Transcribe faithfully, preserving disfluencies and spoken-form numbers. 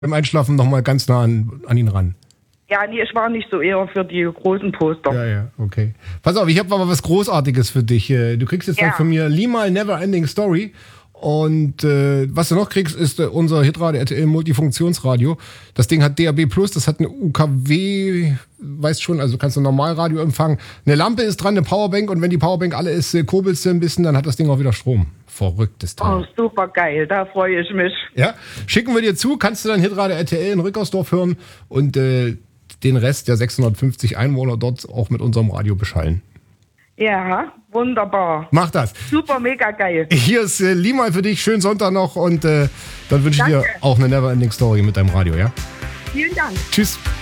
beim Einschlafen nochmal ganz nah an, an ihn ran. Ja, nee, ich war nicht so eher für die großen Poster. Ja, ja, okay. Pass auf, ich habe aber was Großartiges für dich. Du kriegst jetzt ja. dann von mir Limahl Never Ending Story. Und äh, was du noch kriegst, ist äh, unser Hitradio R T L Multifunktionsradio. Das Ding hat D A B plus, das hat eine U K W, weißt schon, also kannst du Normalradio empfangen. Eine Lampe ist dran, eine Powerbank, und wenn die Powerbank alle ist, äh, kurbelst du ein bisschen, dann hat das Ding auch wieder Strom. Verrücktes Teil. Oh, super geil, da freue ich mich. Ja, schicken wir dir zu, kannst du dann Hitradio R T L in Rückersdorf hören und äh, den Rest der sechshundertfünfzig Einwohner dort auch mit unserem Radio beschallen. Ja, wunderbar. Mach das. Super, mega geil. Hier ist äh, Limahl für dich. Schönen Sonntag noch und äh, dann wünsche ich Danke. dir auch eine Neverending Story mit deinem Radio, ja? Vielen Dank. Tschüss.